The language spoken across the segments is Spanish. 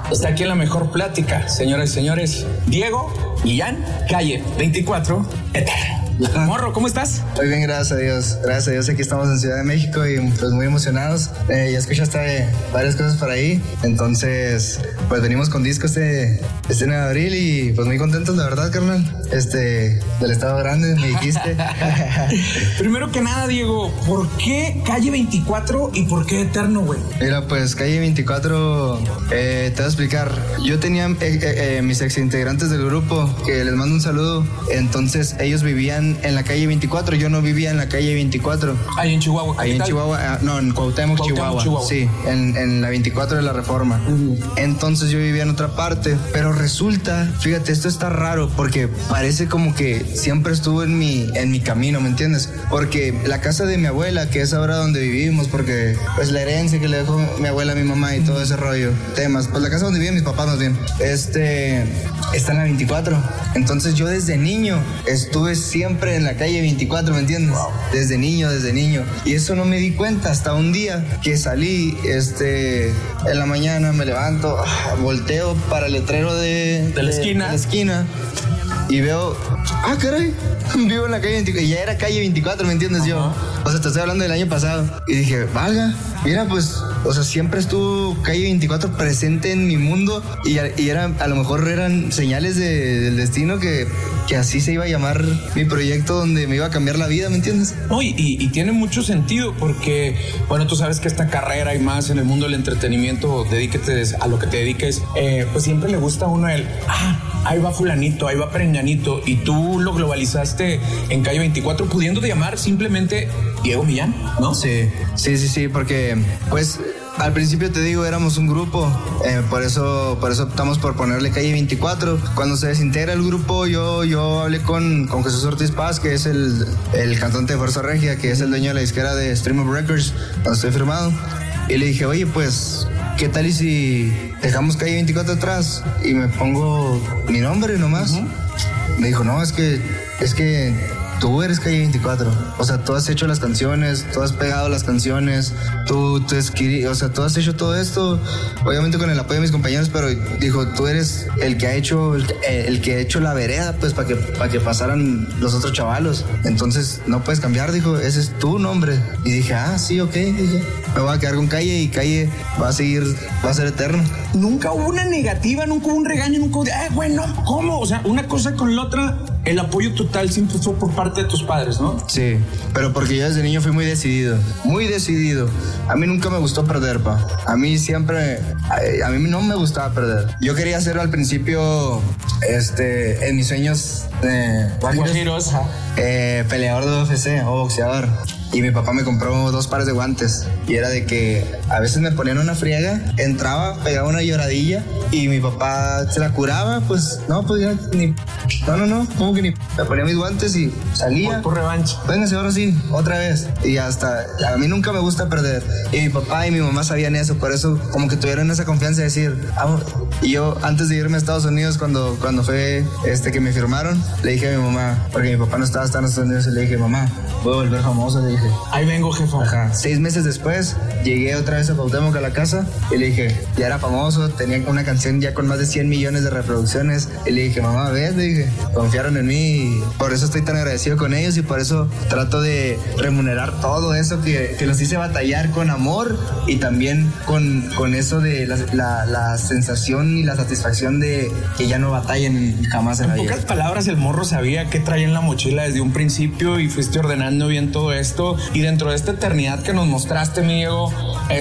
está aquí en la mejor plática, señoras y señores. Diego Millán, calle 24, Eterno. Morro, ¿cómo estás? Muy bien, gracias a Dios. Gracias a Dios, aquí estamos en Ciudad de México y pues muy emocionados. Ya escuchaste varias cosas por ahí. Entonces, pues venimos con disco este 9 de abril y pues muy contentos, la verdad, carnal. Del Estado Grande, me dijiste. Primero que nada, Diego, ¿por qué calle 24 y por qué Eterno, güey? Mira, pues calle 24, te voy a explicar. Yo tenía mis ex integrantes del grupo, que les mando un saludo. Entonces, ellos vivían en la calle 24, yo no vivía en la calle 24. Ahí en Chihuahua. Ahí en Chihuahua, no, en Cuauhtémoc, Chihuahua. Sí, en la 24 de la Reforma. Entonces yo vivía en otra parte, pero resulta, fíjate, esto está raro porque parece como que siempre estuvo en mi camino, ¿me entiendes? Porque la casa de mi abuela, que es ahora donde vivimos, porque pues la herencia que le dejó mi abuela a mi mamá y todo ese rollo, temas, pues la casa donde viven mis papás más bien, está en la 24. Entonces yo desde niño estuve siempre en la calle 24, ¿me entiendes? Wow. Desde niño. Y eso no me di cuenta hasta un día que salí, en la mañana me levanto, volteo para el letrero de la esquina y veo, caray, vivo en la calle 24, y ya era calle 24, ¿me entiendes? Yo, o sea, te estoy hablando del año pasado. Y dije, valga, mira, pues, o sea, siempre estuvo calle 24 presente en mi mundo y a lo mejor eran señales del destino que así se iba a llamar mi proyecto donde me iba a cambiar la vida, ¿me entiendes? No, y tiene mucho sentido porque, bueno, tú sabes que esta carrera y más en el mundo del entretenimiento, dedíquete a lo que te dediques, pues siempre le gusta a uno ahí va fulanito, ahí va perenganito, y tú lo globalizaste en calle 24 pudiéndote llamar simplemente Diego Millán, ¿no? Sí, porque pues al principio te digo, éramos un grupo, por eso optamos por ponerle calle 24. Cuando se desintegra el grupo, yo hablé con Jesús Ortiz Paz, que es el cantante de Fuerza Regia, que es el dueño de la disquera de Stream of Records, donde estoy firmado, y le dije, oye, pues, ¿qué tal y si dejamos calle 24 atrás y me pongo mi nombre nomás? Me dijo, no, es que tú eres calle 24. O sea, tú has hecho las canciones, tú has pegado las canciones, tú escribí, o sea, tú has hecho todo esto, obviamente con el apoyo de mis compañeros, pero dijo, tú eres el que ha hecho la vereda, pues, para que pasaran los otros chavalos. Entonces, no puedes cambiar, dijo, ese es tu nombre. Y dije, sí, ok, dije, me voy a quedar con Calle y Calle va a ser eterno. Nunca hubo una negativa, nunca hubo un regaño, nunca hubo bueno, ¿cómo? O sea, una cosa con la otra, el apoyo total siempre fue por parte de tus padres, ¿no? Sí, pero porque yo desde niño fui muy decidido. A mí nunca me gustó perder, pa. A mí no me gustaba perder. Yo quería ser al principio, en mis sueños, guajiros, peleador de UFC o boxeador. Y mi papá me compró 2 pares de guantes. Y era de que a veces me ponían una friega, entraba, pegaba una lloradilla y mi papá se la curaba, pues no, pues ya ni... No, como que ni... Me ponía mis guantes y salía. Por revancha. Véngase, ahora sí, otra vez. Y hasta... A mí nunca me gusta perder. Y mi papá y mi mamá sabían eso, por eso como que tuvieron esa confianza de decir... Y yo, antes de irme a Estados Unidos, cuando fue que me firmaron, le dije a mi mamá, porque mi papá no estaba en Estados Unidos, y le dije, mamá, voy a volver famoso, le dije. Ahí vengo, jefa. Ajá. 6 meses después, llegué otra vez a Cuauhtémoc, a la casa, y le dije, ya era famoso, tenía una canción ya con más de 100 millones de reproducciones, y le dije, mamá, ves, le dije, confiaron en mí, y por eso estoy tan agradecido con ellos, y por eso trato de remunerar todo eso que los hice batallar con amor, y también con eso de la sensación y la satisfacción de que ya no batallen jamás en la vida. En pocas palabras, el morro sabía qué traía en la mochila desde un principio y fuiste ordenando bien todo esto. Y dentro de esta eternidad que nos mostraste, mi Diego,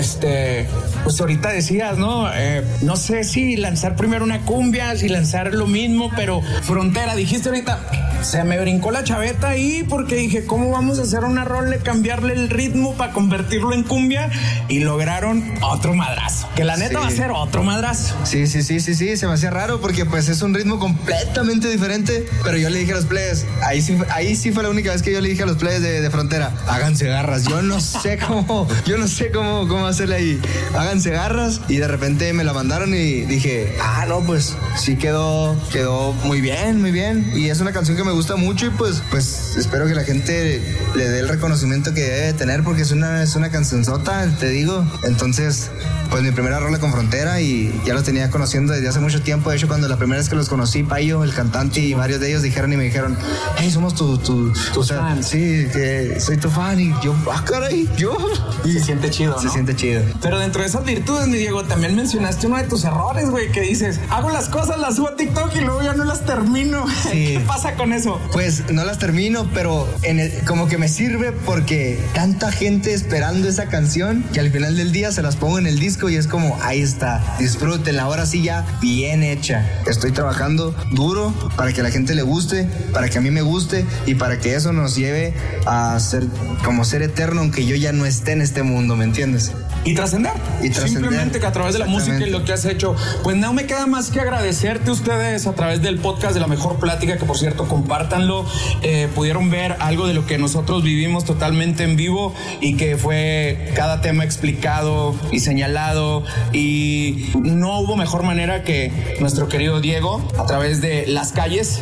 pues ahorita decías, ¿no? No sé si lanzar primero una cumbia, si lanzar lo mismo, pero frontera, dijiste ahorita, se me brincó la chaveta ahí porque dije, ¿cómo vamos a hacer una rola, cambiarle el ritmo para convertirlo en cumbia? Y lograron otro madrazo, que la neta va a ser otro madrazo. Sí, se me hacía raro porque pues es un ritmo completamente diferente, pero yo le dije a los players, ahí ahí sí fue la única vez que yo le dije a los players de Frontera, háganse garras. Yo no sé cómo hacerle ahí. Háganse garras. Y de repente me la mandaron y dije, no, pues sí quedó muy bien, muy bien. Y es una canción que me gusta mucho y pues espero que la gente le dé el reconocimiento que debe tener porque es una cancionzota, te digo. Entonces, pues mi primera rola con Frontera y ya los tenía conociendo desde hace mucho tiempo. De hecho, cuando la primera vez que los conocí, Payo, el cantante y varios de ellos me dijeron, hey, somos tu fan. Sí, que soy tu fan. Y yo, caray, yo. Y se siente chido, ¿no? Se siente chido. Pero dentro de esas virtudes, mi Diego, también mencionaste uno de tus errores, güey, que dices, hago las cosas, las subo a TikTok y luego ya no las termino. Sí. ¿Qué pasa con eso? Pues no las termino, pero como que me sirve porque tanta gente esperando esa canción que al final del día se las pongo en el disco y es como, ahí está, disfrútenla, ahora sí ya bien hecha. Estoy trabajando duro para que a la gente le guste, para que a mí me guste y para que eso nos lleve a ser eterno aunque yo ya no esté en este mundo, ¿me entiendes? Y trascender. Simplemente que a través de la música y lo que has hecho, pues no me queda más que agradecerte a ustedes a través del podcast de La Mejor Plática, que por cierto, compártanlo. Pudieron ver algo de lo que nosotros vivimos totalmente en vivo y que fue cada tema explicado y señalado y no hubo mejor manera que nuestro querido Diego a través de las calles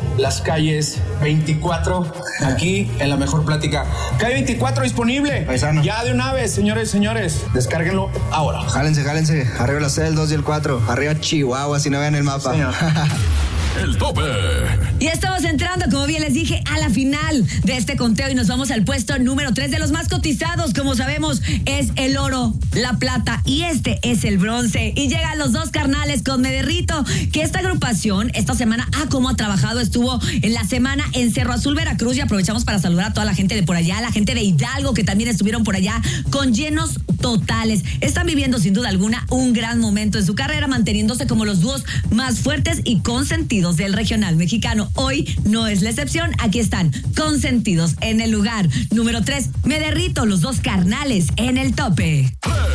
24 aquí en La Mejor Plática. Calle 24 disponible. Paisano. Ya de una vez, señores y señores, descárguenlo ahora. Jálense. Arriba la C, el 2 y el 4. Arriba Chihuahua, si no vean el mapa. El tope. Y estamos entrando, como bien les dije, a la final de este conteo y nos vamos al puesto número 3 de los más cotizados. Como sabemos, es el oro, la plata y este es el bronce. Y llegan los dos carnales con Me Derrito, que esta agrupación esta semana, cómo ha trabajado, estuvo en la semana en Cerro Azul, Veracruz, y aprovechamos para saludar a toda la gente de por allá, la gente de Hidalgo que también estuvieron por allá con llenos totales. Están viviendo sin duda alguna un gran momento en su carrera, manteniéndose como los dúos más fuertes y consentidos del regional mexicano. Hoy no es la excepción. Aquí están consentidos en el lugar número 3. Me Derrito, los dos carnales en el tope.